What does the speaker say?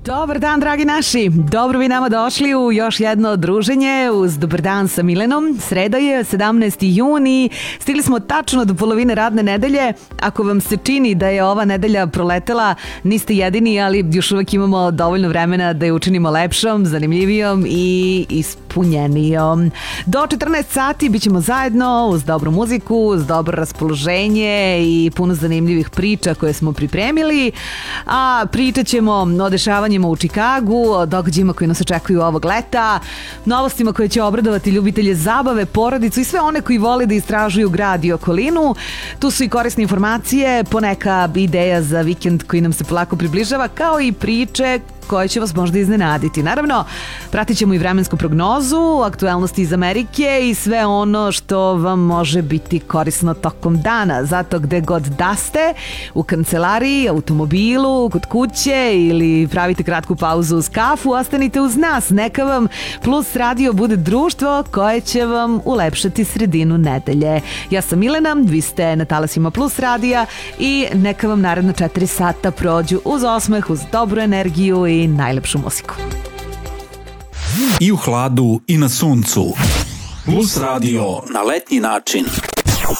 Dobar dan, dragi naši. Dobro bi nama došli u još jedno druženje uz Dobar dan sa Milenom. Sreda je 17. juni. Stigli smo tačno do polovine radne nedelje. Ako vam se čini da je ova nedelja proletela, niste jedini, ali još uvek imamo dovoljno vremena da je učinimo lepšom, zanimljivijom i ispunjenijom. Do 14 sati bit ćemo zajedno uz dobru muziku, uz dobro raspoloženje i puno zanimljivih priča koje smo pripremili. A pričat ćemo o dešavanjima u Čikagu, o događajima koji nas očekuju ovog leta, novostima koje će obradovati ljubitelje zabave, porodicu i sve one koji vole da istražuju grad i okolinu. Tu su i korisne informacije, poneka ideja za vikend koji nam se polako približava, kao i priče koje će vas možda iznenaditi. Naravno, pratit ćemo i vremensku prognozu, aktuelnosti iz Amerike i sve ono što vam može biti korisno tokom dana. Zato gde god da ste, u kancelariji, automobilu, kod kuće ili pravite kratku pauzu uz kafu, ostanite uz nas. Neka vam Plus Radio bude društvo koje će vam ulepšati sredinu nedelje. Ja sam Milena, vi ste na talasima Plus Radija i neka vam naredno 4 sata prođu uz osmeh, uz dobru energiju i najlepšu muziku. I u hladu i na suncu. Plus Radio na letnji način.